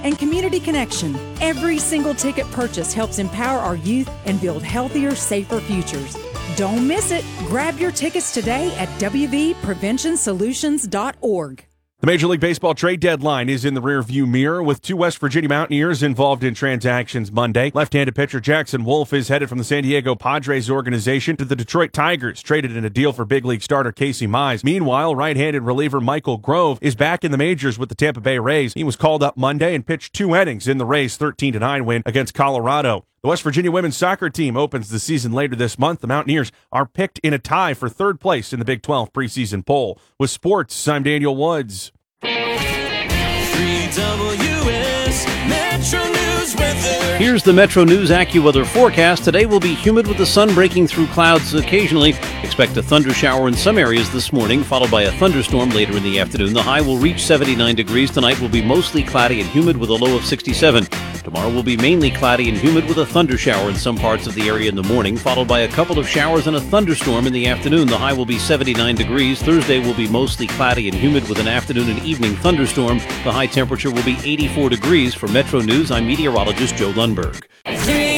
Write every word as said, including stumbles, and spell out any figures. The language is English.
and community connection. Every single ticket purchase helps empower our youth and build healthier, safer futures. Don't miss it. Grab your tickets today at w v prevention solutions dot org. The Major League Baseball trade deadline is in the rearview mirror with two West Virginia Mountaineers involved in transactions Monday. Left-handed pitcher Jackson Wolf is headed from the San Diego Padres organization to the Detroit Tigers, traded in a deal for big league starter Casey Mize. Meanwhile, right-handed reliever Michael Grove is back in the majors with the Tampa Bay Rays. He was called up Monday and pitched two innings in the Rays' thirteen to nine win against Colorado. The West Virginia women's soccer team opens the season later this month. The Mountaineers are picked in a tie for third place in the Big twelve preseason poll. With sports, I'm Daniel Woods. three W S Metro News weather. Here's the Metro News AccuWeather forecast. Today will be humid with the sun breaking through clouds occasionally. Expect a thunder shower in some areas this morning, followed by a thunderstorm later in the afternoon. The high will reach seventy-nine degrees. Tonight will be mostly cloudy and humid with a low of sixty-seven. Tomorrow will be mainly cloudy and humid with a thunder shower in some parts of the area in the morning, followed by a couple of showers and a thunderstorm in the afternoon. The high will be seventy-nine degrees. Thursday will be mostly cloudy and humid with an afternoon and evening thunderstorm. The high temperature will be eighty-four degrees. For Metro News, I'm meteorologist Joe Lundberg.